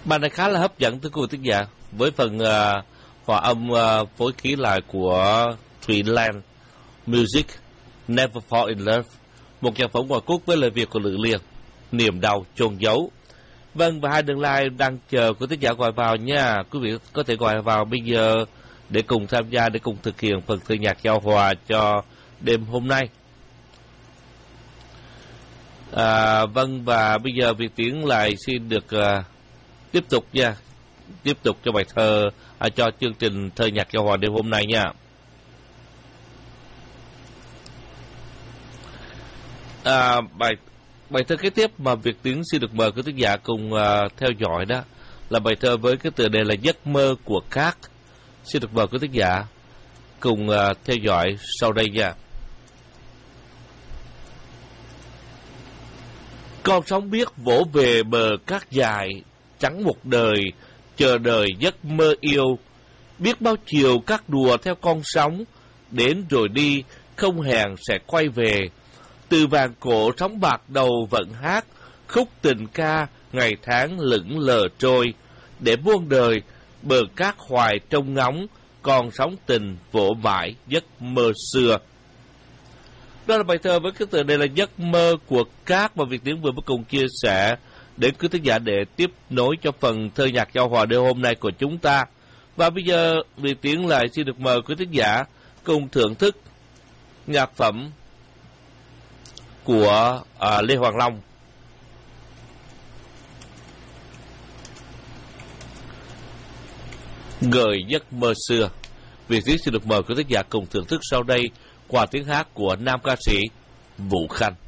Bài này khá là hấp dẫn thưa quý vị thính giả với phần hòa âm phối khí lại của Thailand Music Never Fall in Love, một nhạc phẩm ngoại quốc với lời Việt của Lữ Liên, niềm đau chôn giấu. Vâng, và hai đường line đang chờ quý thính giả gọi vào nha. Quý vị có thể gọi vào bây giờ để cùng tham gia, để cùng thực hiện phần thơ nhạc giao hòa cho đêm hôm nay. Vâng, và bây giờ Việt Tiến lại xin được tiếp tục nha, tiếp tục cho bài thơ cho chương trình thơ nhạc giao hòa đêm hôm nay nha. Bài thơ kế tiếp mà Việt Tiến xin được mời quý thính giả cùng theo dõi đó là bài thơ với cái tựa đề là Giấc mơ của cát. Xin được mời quý thính giả cùng theo dõi sau đây nha. Con sóng biết vỗ về bờ cát dài, trắng một đời, chờ đợi giấc mơ yêu. Biết bao chiều cát đùa theo con sóng, đến rồi đi, không hẹn sẽ quay về. Từ vàng cổ sóng bạc đầu vẫn hát, khúc tình ca, ngày tháng lững lờ trôi. Để muôn đời, bờ cát hoài trông ngóng, con sóng tình vỗ mãi giấc mơ xưa. Đó là bài thơ với cái tựa đề là Giấc mơ của cát mà Việt Tiến vừa mới cùng chia sẻ đến quý thính giả để tiếp nối cho phần thơ nhạc giao hòa đêm hôm nay của chúng ta. Và bây giờ Việt Tiến lại xin được mời quý thính giả cùng thưởng thức nhạc phẩm của Lê Hoàng Long. Gợi giấc mơ xưa. Việt Tiến xin được mời quý thính giả cùng thưởng thức sau đây qua tiếng hát của nam ca sĩ Vũ Khanh.